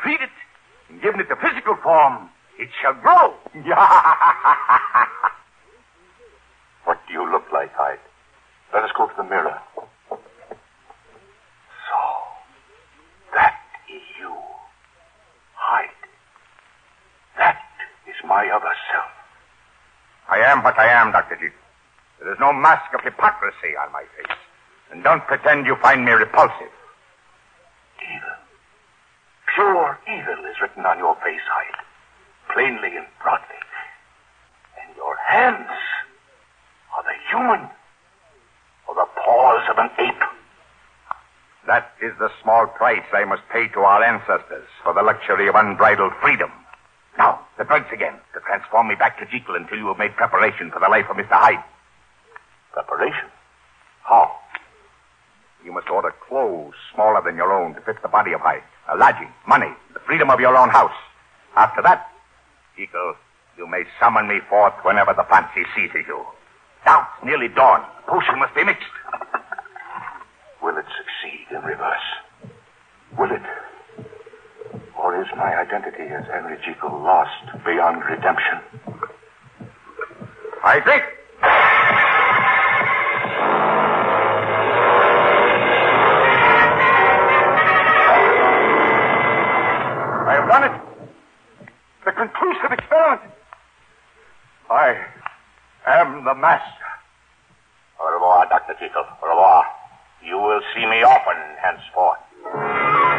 feed it and given it the physical form, it shall grow. What do you look like, Hyde? Let us go to the mirror. So, that is you, Hyde. That is my other self. I am what I am, Dr. Jekyll. There is no mask of hypocrisy on my face. And don't pretend you find me repulsive. Evil. Pure evil is written on your face, Hyde. Plainly and broadly. And your hands are the human or the paws of an ape. That is the small price I must pay to our ancestors for the luxury of unbridled freedom. Now, the drugs again, to transform me back to Jekyll until you have made preparation for the life of Mr. Hyde. Preparation? How? You must order clothes smaller than your own to fit the body of Hyde. Lodging, money, the freedom of your own house. After that, Jekyll, you may summon me forth whenever the fancy seizes you. Now, it's nearly dawn. The potion must be mixed. Will it succeed in reverse? Will it? Or is my identity as Henry Jekyll lost beyond redemption? I drink. I have done it. The conclusive experiment. I am the master. Au revoir, Dr. Jekyll. Au revoir. You will see me often henceforth.